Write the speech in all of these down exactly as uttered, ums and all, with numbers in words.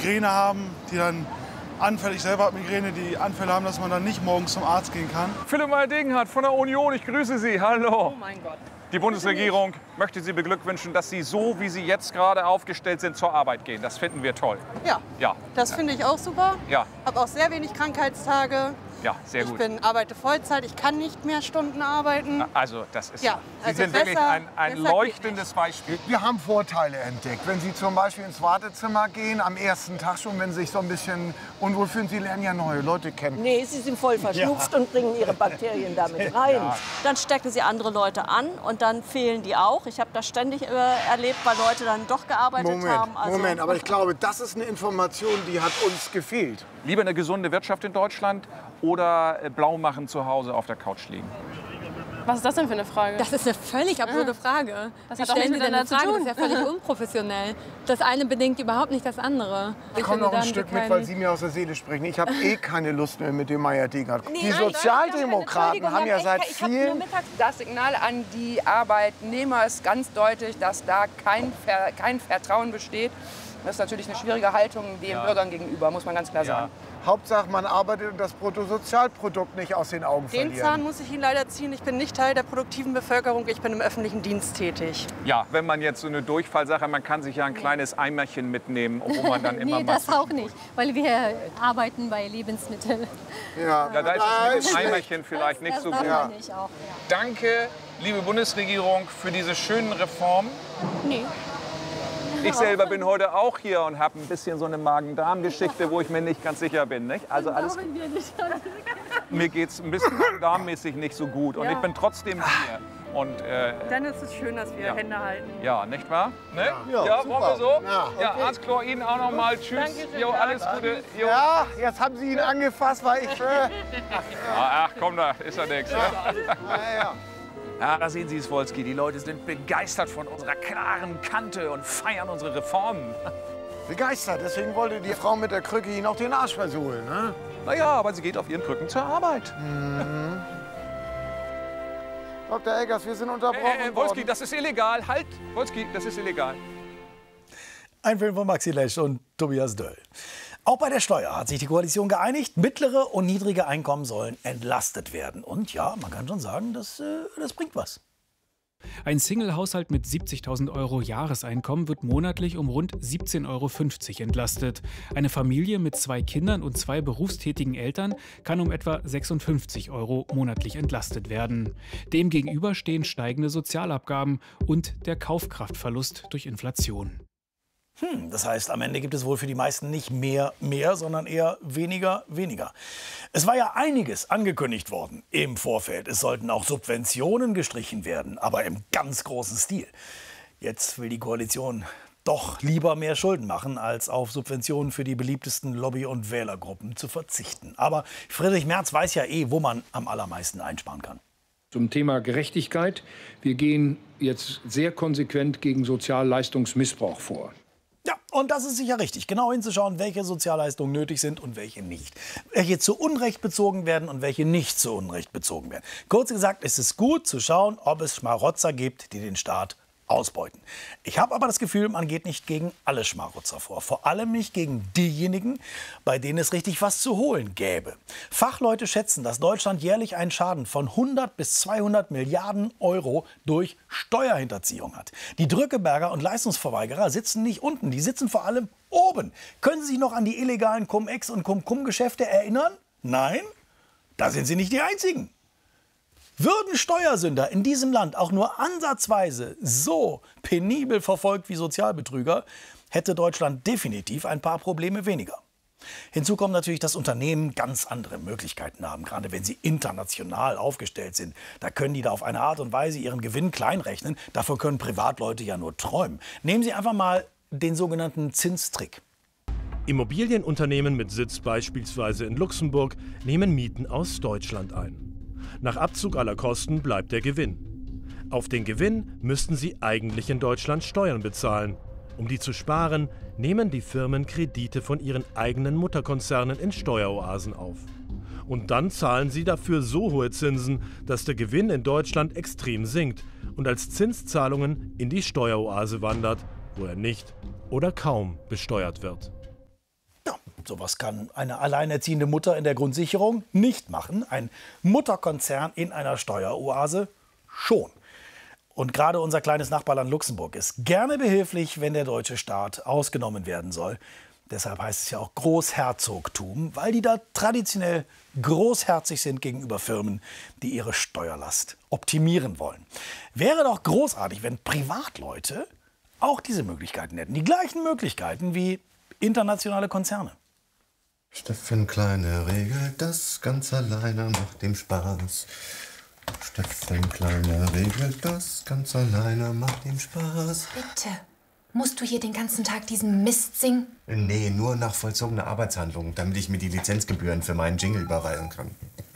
Migräne haben, die dann Anfälle, ich selber habe Migräne, die Anfälle haben, dass man dann nicht morgens zum Arzt gehen kann. Philipp Meyer-Degenhardt von der Union, ich grüße Sie. Hallo. Oh mein Gott. Die Bundesregierung möchte Sie beglückwünschen, dass Sie so, wie Sie jetzt gerade aufgestellt sind, zur Arbeit gehen. Das finden wir toll. Ja, Ja, das finde ich auch super. ja, Habe auch sehr wenig Krankheitstage. ja, sehr Ich gut. bin, arbeite Vollzeit, ich kann nicht mehr Stunden arbeiten. Also, das ist, Ja, Sie also sind wirklich besser- ein, ein besser geht leuchtendes Beispiel. Wir haben Vorteile entdeckt. Wenn Sie zum Beispiel ins Wartezimmer gehen, am ersten Tag schon, wenn Sie sich so ein bisschen unwohl fühlen, Sie lernen ja neue Leute kennen. Nee, sie sind voll verschnupft und bringen ihre Bakterien damit rein. Ja. Dann stecken sie andere Leute an und dann fehlen die auch. Ich habe das ständig äh, erlebt, weil Leute dann doch gearbeitet Moment, haben. Also, Moment, aber ich glaube, das ist eine Information, die hat uns gefehlt. Lieber eine gesunde Wirtschaft in Deutschland oder äh, blau machen zu Hause auf der Couch liegen? Was ist das denn für eine Frage? Das ist eine völlig absurde Frage. Das Wie hat doch nichts stellen Sie denn eine miteinander zu Frage? Das tun. ist ja völlig unprofessionell. Das eine bedingt überhaupt nicht das andere. Ich komme noch ein Stück mit, weil Sie mir aus der Seele sprechen. Ich habe eh keine Lust mehr mit dem Meyer-Degenhardt. Die Sozialdemokraten haben ja seit vielen... Das Signal an die Arbeitnehmer ist ganz deutlich, dass da kein, Ver kein Vertrauen besteht. Das ist natürlich eine schwierige Haltung den Ja. Bürgern gegenüber, muss man ganz klar sagen. Hauptsache, man arbeitet und das Bruttosozialprodukt nicht aus den Augen Den verlieren. Zahn muss ich Ihnen leider ziehen. Ich bin nicht Teil der produktiven Bevölkerung, ich bin im öffentlichen Dienst tätig. Ja, wenn man jetzt so eine Durchfallsache, man kann sich ja ein kleines Eimerchen mitnehmen, wo man dann immer Nee, mal... das auch nicht, weil wir arbeiten bei Lebensmitteln. Ja, Ja, da ist da es mit ist dem Eimerchen vielleicht nicht das so darf gut. man nicht auch. Ja. Danke, liebe Bundesregierung, für diese schönen Reformen. Nee. Ich selber bin heute auch hier und habe ein bisschen so eine Magen-Darm-Geschichte, wo ich mir nicht ganz sicher bin. Nicht? Also alles, Wir nicht. mir geht es ein bisschen Magen-Darm-mäßig nicht so gut und ich bin trotzdem hier. Und, äh, Dann ist es schön, dass wir Ja. Hände halten. ja, nicht wahr? Ne? Ja, ja super. wollen wir so? Ja, Ja, okay. Arzt Chlor, Ihnen auch noch mal. Tschüss. Jo, alles Gute. Jo. Ja, jetzt haben Sie ihn angefasst, weil ich... Äh, Ach komm, da ist ja nichts. Ne? ja, ja. Ja, da sehen Sie, Swolski, die Leute sind begeistert von unserer klaren Kante und feiern unsere Reformen. Begeistert, deswegen wollte die Frau mit der Krücke Ihnen auch den Arsch versohlen, ne? Naja, aber sie geht auf ihren Krücken zur Arbeit. Doktor Eggers, wir sind unterbrochen Äh, äh, Wolski, worden. das ist illegal. Halt, Wolski, das ist illegal. Ein Film von Maxi Lesch und Tobias Döll. Auch bei der Steuer hat sich die Koalition geeinigt. Mittlere und niedrige Einkommen sollen entlastet werden. Und ja, man kann schon sagen, das, äh, das bringt was. Ein Single-Haushalt mit siebzigtausend Euro Jahreseinkommen wird monatlich um rund siebzehn Euro fünfzig entlastet. Eine Familie mit zwei Kindern und zwei berufstätigen Eltern kann um etwa sechsundfünfzig Euro monatlich entlastet werden. Demgegenüber stehen steigende Sozialabgaben und der Kaufkraftverlust durch Inflation. Hm, das heißt, am Ende gibt es wohl für die meisten nicht mehr, mehr, sondern eher weniger, weniger. Es war ja einiges angekündigt worden im Vorfeld. Es sollten auch Subventionen gestrichen werden, aber im ganz großen Stil. Jetzt will die Koalition doch lieber mehr Schulden machen, als auf Subventionen für die beliebtesten Lobby- und Wählergruppen zu verzichten. Aber Friedrich Merz weiß ja eh, wo man am allermeisten einsparen kann. Zum Thema Gerechtigkeit. Wir gehen jetzt sehr konsequent gegen Sozialleistungsmissbrauch vor. Ja, und das ist sicher richtig, genau hinzuschauen, welche Sozialleistungen nötig sind und welche nicht. Welche zu Unrecht bezogen werden und welche nicht zu Unrecht bezogen werden. Kurz gesagt, ist es gut zu schauen, ob es Schmarotzer gibt, die den Staat ausbeuten. Ich habe aber das Gefühl, man geht nicht gegen alle Schmarotzer vor. Vor allem nicht gegen diejenigen, bei denen es richtig was zu holen gäbe. Fachleute schätzen, dass Deutschland jährlich einen Schaden von hundert bis zweihundert Milliarden Euro durch Steuerhinterziehung hat. Die Drückeberger und Leistungsverweigerer sitzen nicht unten, die sitzen vor allem oben. Können Sie sich noch an die illegalen Cum-Ex- und Cum-Cum-Geschäfte erinnern? Nein? Da sind Sie nicht die Einzigen. Würden Steuersünder in diesem Land auch nur ansatzweise so penibel verfolgt wie Sozialbetrüger, hätte Deutschland definitiv ein paar Probleme weniger. Hinzu kommt natürlich, dass Unternehmen ganz andere Möglichkeiten haben, gerade wenn sie international aufgestellt sind. Da können die da auf eine Art und Weise ihren Gewinn kleinrechnen. Davon können Privatleute ja nur träumen. Nehmen Sie einfach mal den sogenannten Zinstrick. Immobilienunternehmen mit Sitz beispielsweise in Luxemburg nehmen Mieten aus Deutschland ein. Nach Abzug aller Kosten bleibt der Gewinn. Auf den Gewinn müssten sie eigentlich in Deutschland Steuern bezahlen. Um die zu sparen, nehmen die Firmen Kredite von ihren eigenen Mutterkonzernen in Steueroasen auf. Und dann zahlen sie dafür so hohe Zinsen, dass der Gewinn in Deutschland extrem sinkt und als Zinszahlungen in die Steueroase wandert, wo er nicht oder kaum besteuert wird. Sowas kann eine alleinerziehende Mutter in der Grundsicherung nicht machen. Ein Mutterkonzern in einer Steueroase schon. Und gerade unser kleines Nachbarland Luxemburg ist gerne behilflich, wenn der deutsche Staat ausgenommen werden soll. Deshalb heißt es ja auch Großherzogtum, weil die da traditionell großherzig sind gegenüber Firmen, die ihre Steuerlast optimieren wollen. Wäre doch großartig, wenn Privatleute auch diese Möglichkeiten hätten. Die gleichen Möglichkeiten wie internationale Konzerne. Steffen Kleine regelt das ganz alleine, macht ihm Spaß. Steffen Kleine regelt das ganz alleine, macht ihm Spaß. Bitte. Musst du hier den ganzen Tag diesen Mist singen? Nee, nur nach vollzogener Arbeitshandlung, damit ich mir die Lizenzgebühren für meinen Jingle überweisen kann.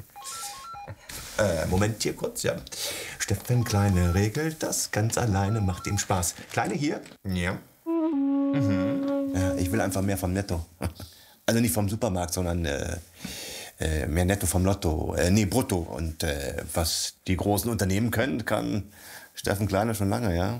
äh, Moment hier kurz, ja. Steffen Kleine regelt das ganz alleine, macht ihm Spaß. Kleine hier? Ja. Mhm. Ja, ich will einfach mehr vom Netto. Also nicht vom Supermarkt, sondern äh, äh, mehr Netto vom Lotto. Äh, nee, Brutto. Und äh, was die großen Unternehmen können, kann Steffen Kleine schon lange, ja.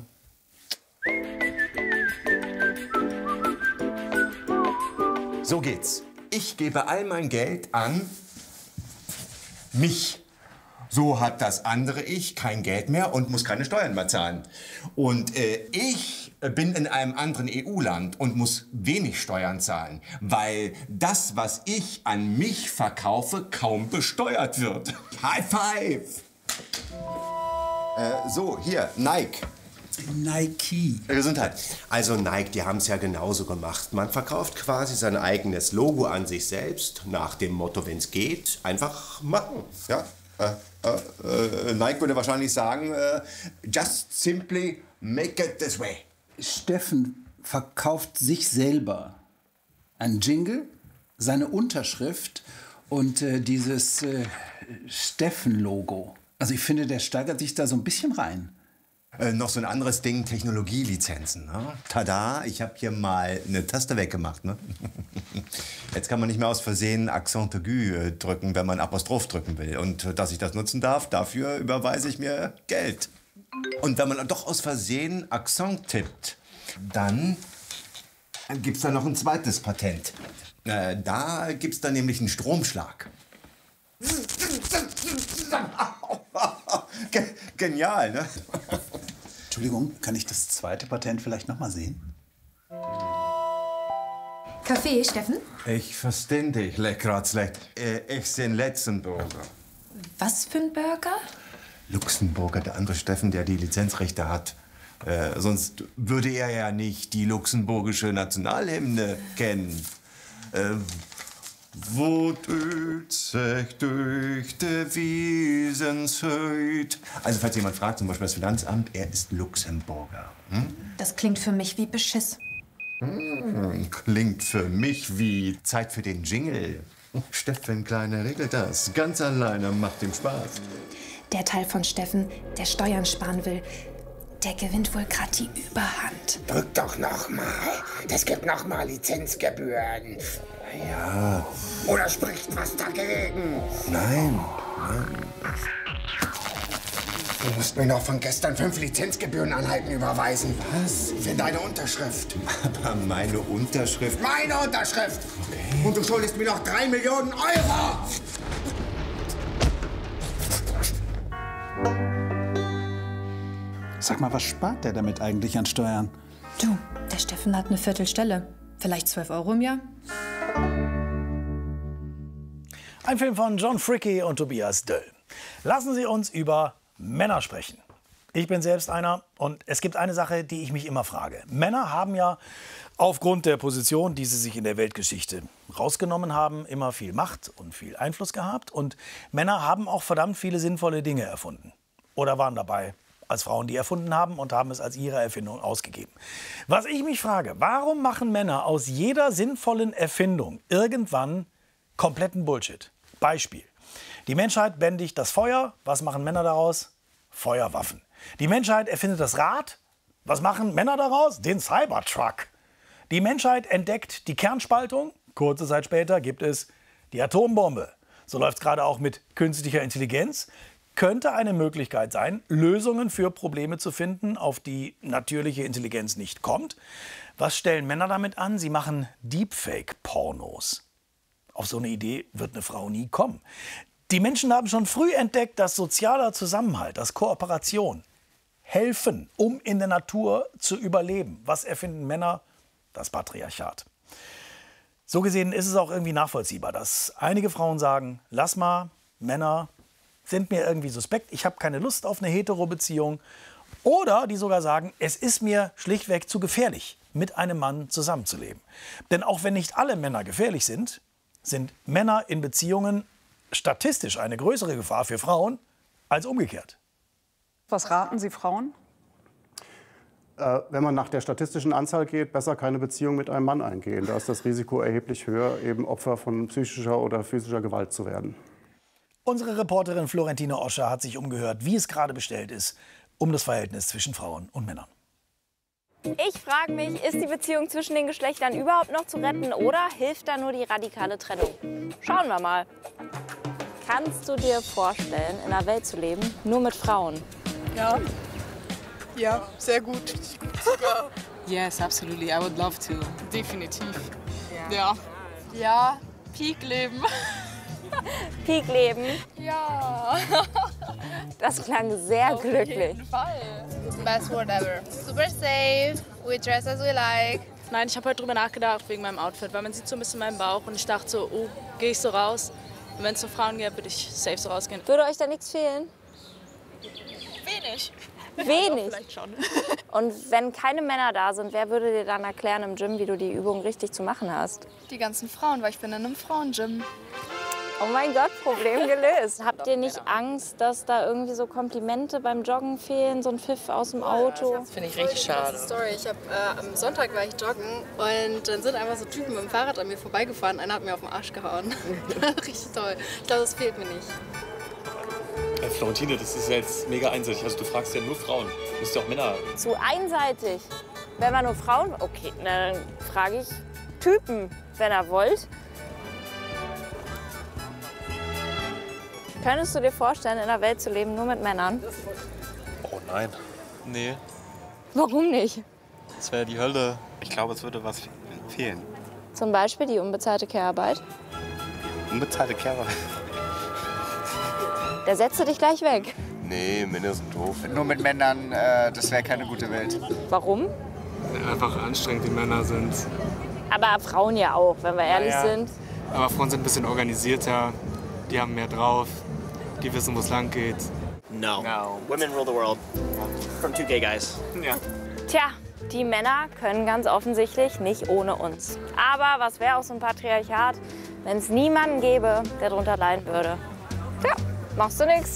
So geht's. Ich gebe all mein Geld an mich. So hat das andere Ich kein Geld mehr und muss keine Steuern mehr zahlen. Und äh, ich bin in einem anderen E U-Land und muss wenig Steuern zahlen, weil das, was ich an mich verkaufe, kaum besteuert wird. High five! Äh, so, hier, Nike. Nike. Gesundheit. Also Nike, die haben es ja genauso gemacht. Man verkauft quasi sein eigenes Logo an sich selbst, nach dem Motto, wenn es geht, einfach machen. Ja? Äh, äh, äh, Nike würde wahrscheinlich sagen, äh, just simply make it this way. Steffen verkauft sich selber. Ein Jingle, seine Unterschrift und äh, dieses äh, Steffen-Logo. Also ich finde, der steigert sich da so ein bisschen rein. Äh, noch so ein anderes Ding, Technologielizenzen. Ne? Tada, ich habe hier mal eine Taste weggemacht. Ne? Jetzt kann man nicht mehr aus Versehen Accent aigu äh, drücken, wenn man Apostroph drücken will. Und äh, dass ich das nutzen darf, dafür überweise ich mir Geld. Und wenn man doch aus Versehen Accent tippt, dann gibt's da noch ein zweites Patent. Äh, da gibt's dann nämlich einen Stromschlag. Genial, ne? Entschuldigung, kann ich das zweite Patent vielleicht noch mal sehen? Kaffee, Steffen? Ich verstehe dich, grad schlecht. Äh, ich bin Luxemburger. Was für ein Burger? Luxemburger, der andere Steffen, der die Lizenzrechte hat. Äh, sonst würde er ja nicht die luxemburgische Nationalhymne kennen. Äh, Wo tut sich durch die Wiesensöd? Also falls jemand fragt, zum Beispiel das Finanzamt, er ist Luxemburger. Hm? Das klingt für mich wie Beschiss. Hm, klingt für mich wie Zeit für den Jingle. Steffen Kleine regelt das. Ganz alleine, macht ihm Spaß. Der Teil von Steffen, der Steuern sparen will, der gewinnt wohl gerade die Überhand. Drück doch noch mal. Das gibt noch mal Lizenzgebühren. Ja. Oder spricht was dagegen? Nein. Nein. Du musst mir noch von gestern fünf Lizenzgebührenanhalten überweisen. Was? Für deine Unterschrift. Aber meine Unterschrift... Meine Unterschrift! Okay. Und du schuldest mir noch drei Millionen Euro! Sag mal, was spart der damit eigentlich an Steuern? Du, der Steffen hat eine Viertelstelle. Vielleicht zwölf Euro im Jahr? Ein Film von John Fricke und Tobias Döll. Lassen Sie uns über Männer sprechen. Ich bin selbst einer und es gibt eine Sache, die ich mich immer frage. Männer haben ja aufgrund der Position, die sie sich in der Weltgeschichte rausgenommen haben, immer viel Macht und viel Einfluss gehabt. Und Männer haben auch verdammt viele sinnvolle Dinge erfunden. Oder waren dabei als Frauen, die erfunden haben und haben es als ihre Erfindung ausgegeben. Was ich mich frage, warum machen Männer aus jeder sinnvollen Erfindung irgendwann kompletten Bullshit? Beispiel. Die Menschheit bändigt das Feuer. Was machen Männer daraus? Feuerwaffen. Die Menschheit erfindet das Rad. Was machen Männer daraus? Den Cybertruck. Die Menschheit entdeckt die Kernspaltung. Kurze Zeit später gibt es die Atombombe. So läuft es gerade auch mit künstlicher Intelligenz. könnte eine Möglichkeit sein, Lösungen für Probleme zu finden, auf die natürliche Intelligenz nicht kommt. Was stellen Männer damit an? Sie machen Deepfake-Pornos. Auf so eine Idee wird eine Frau nie kommen. Die Menschen haben schon früh entdeckt, dass sozialer Zusammenhalt, dass Kooperation helfen, um in der Natur zu überleben. Was erfinden Männer? Das Patriarchat. So gesehen ist es auch irgendwie nachvollziehbar, dass einige Frauen sagen, lass mal, Männer sind mir irgendwie suspekt, ich habe keine Lust auf eine Hetero-Beziehung. Oder die sogar sagen, es ist mir schlichtweg zu gefährlich, mit einem Mann zusammenzuleben. Denn auch wenn nicht alle Männer gefährlich sind, sind Männer in Beziehungen statistisch eine größere Gefahr für Frauen als umgekehrt. Was raten Sie Frauen? Äh, wenn man nach der statistischen Anzahl geht, besser keine Beziehung mit einem Mann eingehen. Da ist das Risiko erheblich höher, eben Opfer von psychischer oder physischer Gewalt zu werden. Unsere Reporterin Florentine Oscher hat sich umgehört, wie es gerade bestellt ist, um das Verhältnis zwischen Frauen und Männern. Ich frage mich, ist die Beziehung zwischen den Geschlechtern überhaupt noch zu retten oder hilft da nur die radikale Trennung? Schauen wir mal. Kannst du dir vorstellen, in einer Welt zu leben, nur mit Frauen? Ja. Ja, sehr gut. Sogar. Yes, absolutely. I would love to. Definitiv. Ja. Ja, Peak-Leben. Peak-Leben? Ja. Das klang sehr Auf glücklich. jeden Fall. Best word ever. Super safe. We dress as we like. Nein, ich habe heute drüber nachgedacht wegen meinem Outfit, weil man sieht so ein bisschen meinen Bauch und ich dachte so, oh, gehe ich so raus? Und wenn es nur Frauen gäbe, würde ich safe so rausgehen. Würde euch da nichts fehlen? Wenig. Wenig? Ja, vielleicht schon. Und wenn keine Männer da sind, wer würde dir dann erklären im Gym, wie du die Übung richtig zu machen hast? Die ganzen Frauen, weil ich bin in einem Frauengym. Oh mein Gott, Problem gelöst. Habt ihr nicht Angst, dass da irgendwie so Komplimente beim Joggen fehlen, so ein Pfiff aus dem Auto? Das finde ich richtig schade. Story. Ich hab, äh, am Sonntag war ich joggen und dann sind einfach so Typen mit dem Fahrrad an mir vorbeigefahren. Einer hat mir auf den Arsch gehauen. Richtig toll. Ich glaube, das fehlt mir nicht. Hey, Florentine, das ist ja jetzt mega einseitig. Also du fragst ja nur Frauen. Du musst ja auch Männer. Zu einseitig. Wenn man nur Frauen... Okay, dann frage ich Typen, wenn ihr wollt. Könntest du dir vorstellen, in einer Welt zu leben, nur mit Männern? Oh nein. Nee. Warum nicht? Das wäre die Hölle. Ich glaube, es würde was fehlen. Zum Beispiel die unbezahlte Care-Arbeit. Unbezahlte Care-Arbeit? Da setzt du dich gleich weg. Nee, Männer sind doof. Nur mit Männern, äh, das wäre keine gute Welt. Warum? Einfach anstrengend, die Männer sind. Aber Frauen ja auch, wenn wir ehrlich Ja, ja. sind. Aber Frauen sind ein bisschen organisierter. Die haben mehr drauf. Die wissen, wo es lang geht. No. No. Women rule the world. From two gay guys. Ja. Tja, die Männer können ganz offensichtlich nicht ohne uns. Aber was wäre auch so ein Patriarchat, wenn es niemanden gäbe, der darunter leiden würde? Tja, machst du nichts.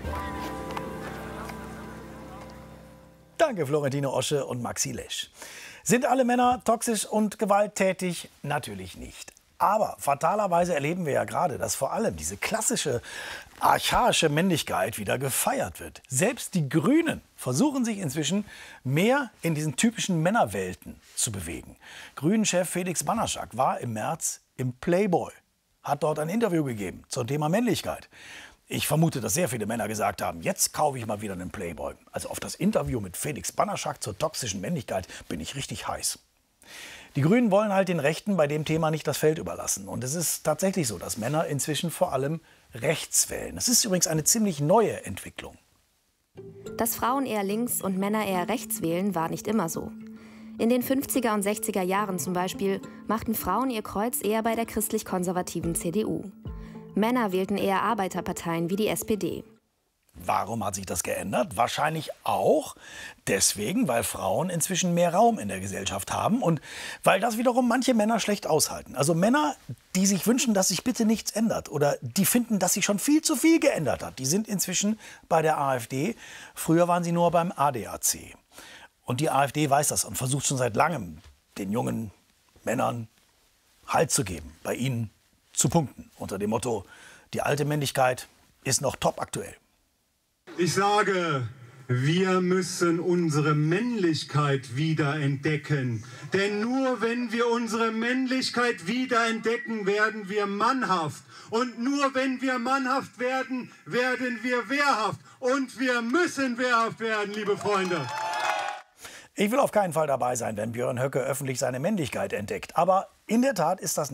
Danke, Florentine Osche und Maxi Lesch. Sind alle Männer toxisch und gewalttätig? Natürlich nicht. Aber fatalerweise erleben wir ja gerade, dass vor allem diese klassische archaische Männlichkeit wieder gefeiert wird. Selbst die Grünen versuchen sich inzwischen mehr in diesen typischen Männerwelten zu bewegen. Grünen-Chef Felix Banaschak war im März im Playboy, hat dort ein Interview gegeben zum Thema Männlichkeit. Ich vermute, dass sehr viele Männer gesagt haben, jetzt kaufe ich mal wieder einen Playboy. Also auf das Interview mit Felix Banaschak zur toxischen Männlichkeit bin ich richtig heiß. Die Grünen wollen halt den Rechten bei dem Thema nicht das Feld überlassen. Und es ist tatsächlich so, dass Männer inzwischen vor allem rechts wählen. Das ist übrigens eine ziemlich neue Entwicklung. Dass Frauen eher links und Männer eher rechts wählen, war nicht immer so. In den fünfziger und sechziger Jahren zum Beispiel machten Frauen ihr Kreuz eher bei der christlich-konservativen C D U. Männer wählten eher Arbeiterparteien wie die S P D. Warum hat sich das geändert? Wahrscheinlich auch deswegen, weil Frauen inzwischen mehr Raum in der Gesellschaft haben und weil das wiederum manche Männer schlecht aushalten. Also Männer, die sich wünschen, dass sich bitte nichts ändert oder die finden, dass sich schon viel zu viel geändert hat, die sind inzwischen bei der AfD. Früher waren sie nur beim A D A C. Und die AfD weiß das und versucht schon seit langem, den jungen Männern Halt zu geben, bei ihnen zu punkten. Unter dem Motto, die alte Männlichkeit ist noch top aktuell. Ich sage, Wir müssen unsere Männlichkeit wiederentdecken. Denn nur wenn wir unsere Männlichkeit wiederentdecken, werden wir mannhaft. Und nur wenn wir mannhaft werden, werden wir wehrhaft. Und wir müssen wehrhaft werden, liebe Freunde. Ich will auf keinen Fall dabei sein, wenn Björn Höcke öffentlich seine Männlichkeit entdeckt. Aber in der Tat ist das